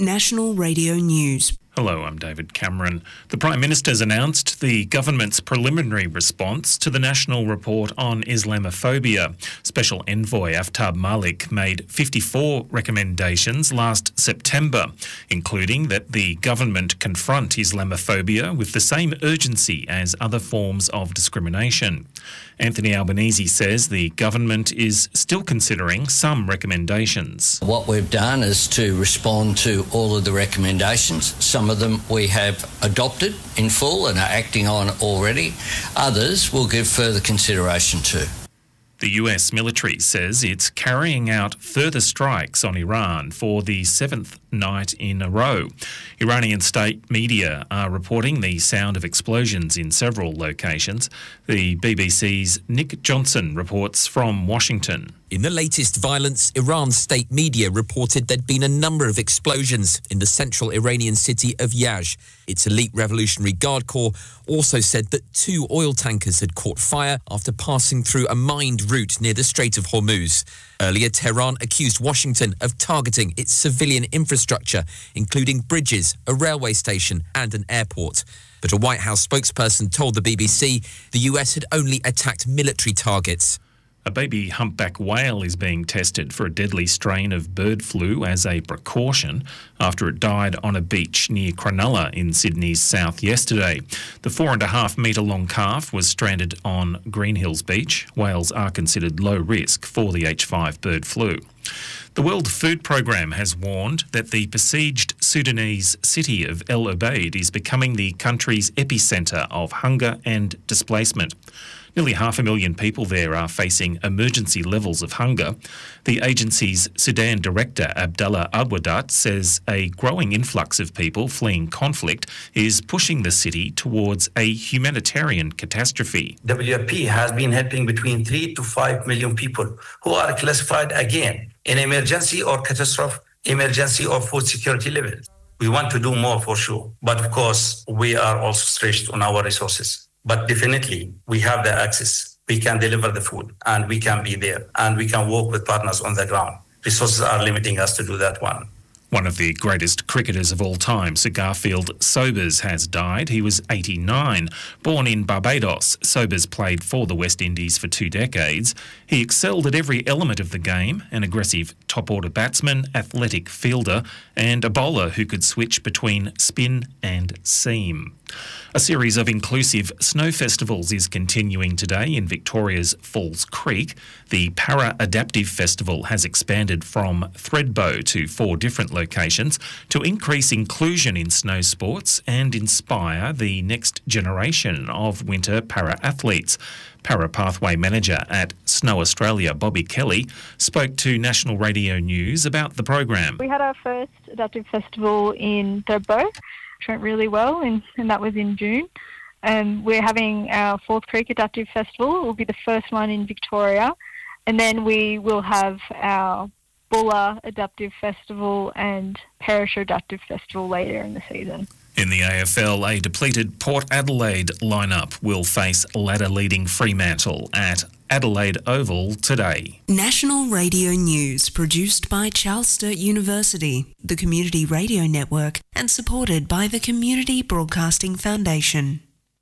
National Radio News. Hello, I'm David Cameron. The Prime Minister's announced the government's preliminary response to the National Report on Islamophobia. Special Envoy Aftab Malik made 54 recommendations last September, including that the government confront Islamophobia with the same urgency as other forms of discrimination. Anthony Albanese says the government is still considering some recommendations. What we've done is to respond to all of the recommendations. Some of them we have adopted in full and are acting on already. Others we'll give further consideration to. The US military says it's carrying out further strikes on Iran for the seventh night in a row. Iranian state media are reporting the sound of explosions in several locations. The BBC's Nick Johnson reports from Washington. In the latest violence, Iran's state media reported there'd been a number of explosions in the central Iranian city of Yazd. Its elite Revolutionary Guard Corps also said that 2 oil tankers had caught fire after passing through a mined route near the Strait of Hormuz. Earlier, Tehran accused Washington of targeting its civilian infrastructure, including bridges, a railway station and an airport. But a White House spokesperson told the BBC the US had only attacked military targets. A baby humpback whale is being tested for a deadly strain of bird flu as a precaution after it died on a beach near Cronulla in Sydney's south yesterday. The 4.5-metre-long calf was stranded on Green Hills Beach. Whales are considered low risk for the H5 bird flu. The World Food Programme has warned that the besieged Sudanese city of El Obeid is becoming the country's epicentre of hunger and displacement. Nearly 500,000 people there are facing emergency levels of hunger. The agency's Sudan director, Abdallah Abwadat, says a growing influx of people fleeing conflict is pushing the city towards a humanitarian catastrophe. WFP has been helping between 3 to 5 million people who are classified again in emergency or catastrophe, emergency or food security levels. We want to do more for sure, but of course we are also stretched on our resources. But definitely, we have the access. We can deliver the food, and we can be there, and we can work with partners on the ground. Resources are limiting us to do that one. One of the greatest cricketers of all time, Sir Garfield Sobers, has died. He was 89. Born in Barbados, Sobers played for the West Indies for 2 decades. He excelled at every element of the game: an aggressive top-order batsman, athletic fielder, and a bowler who could switch between spin and seam. A series of inclusive snow festivals is continuing today in Victoria's Falls Creek. The Para Adaptive Festival has expanded from Thredbo to 4 different locations to increase inclusion in snow sports and inspire the next generation of winter para-athletes. Para Pathway Manager at Snow Australia, Bobby Kelly, spoke to National Radio News about the program. We had our first adaptive festival in Thredbo, which went really well, and that was in June. We're having our Falls Creek Adaptive Festival. It will be the first one in Victoria. And then we will have our Bulla Adaptive Festival and Perisher Adaptive Festival later in the season. In the AFL, a depleted Port Adelaide lineup will face ladder-leading Fremantle at Adelaide Oval today. National Radio News, produced by Charles Sturt University, the Community Radio Network, and supported by the Community Broadcasting Foundation.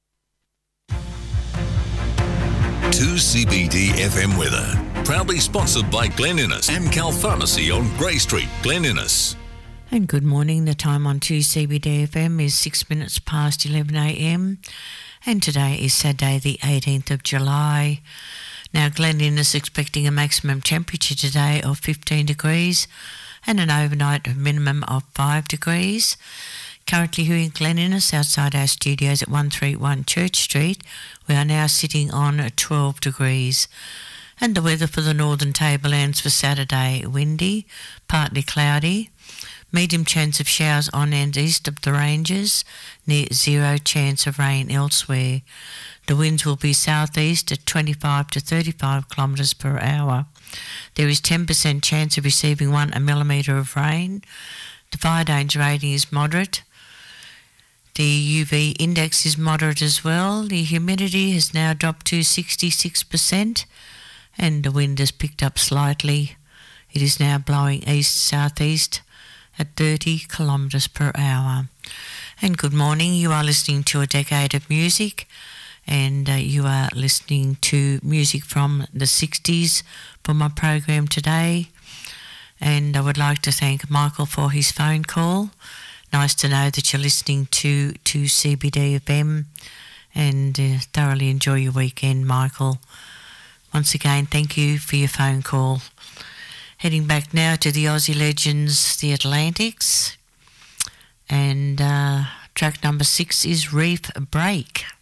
2CBD FM weather. Proudly sponsored by Glen Innes, Amcal Pharmacy on Grey Street, Glen Innes. And good morning. The time on 2CBD FM is 6 minutes past 11 a.m. And today is Saturday, the 18th of July. Now, Glen Innes expecting a maximum temperature today of 15 degrees and an overnight minimum of 5 degrees. Currently here in Glen Innes, outside our studios at 131 Church Street, we are now sitting on 12 degrees. And the weather for the northern tablelands for Saturday: windy, partly cloudy, medium chance of showers on and east of the ranges, near 0 chance of rain elsewhere. The winds will be southeast at 25 to 35 kilometres per hour. There is 10% chance of receiving 1 millimetre of rain. The fire danger rating is moderate. The UV index is moderate as well. The humidity has now dropped to 66%, and the wind has picked up slightly. It is now blowing east-southeast at 30 kilometres per hour. And good morning, you are listening to A Decade of Music, and you are listening to music from the 60s for my program today. And I would like to thank Michael for his phone call. Nice to know that you're listening to CBD FM, and thoroughly enjoy your weekend, Michael. Once again, thank you for your phone call. Heading back now to the Aussie legends, the Atlantics, and track number 6 is Reef Break.